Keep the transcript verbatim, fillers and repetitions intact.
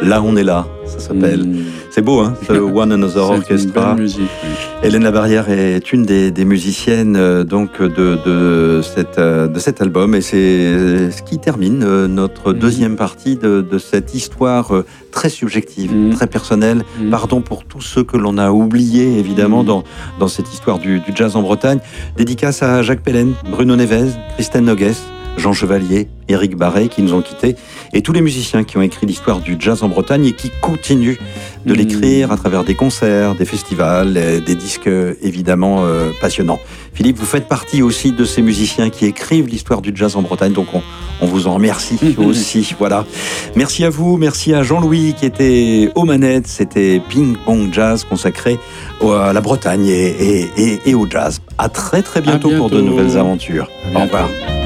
Là on est là, ça s'appelle. Mmh. C'est beau, hein, ce One Another Orchestra. Musique, oui. Hélène Labarrière est une des, des musiciennes euh, donc de, de, cette, euh, de cet album, et c'est ce qui termine euh, notre mmh. deuxième partie de, de cette histoire euh, très subjective, mmh. très personnelle. Mmh. Pardon pour tous ceux que l'on a oubliés, évidemment, mmh. dans, dans cette histoire du, du jazz en Bretagne. Dédicace à Jacques Pellen, Bruno Neves, Christine Noguès, Jean Chevalier, Éric Barré qui nous ont quittés, et tous les musiciens qui ont écrit l'histoire du jazz en Bretagne et qui continuent de l'écrire à travers des concerts, des festivals, des disques évidemment euh, passionnants. Philippe, vous faites partie aussi de ces musiciens qui écrivent l'histoire du jazz en Bretagne, donc on, on vous en remercie aussi. Voilà. Merci à vous, merci à Jean-Louis qui était aux manettes. C'était Ping Pong Jazz consacré à la Bretagne et, et, et, et au jazz. À très très bientôt, bientôt. pour de nouvelles aventures. Au revoir.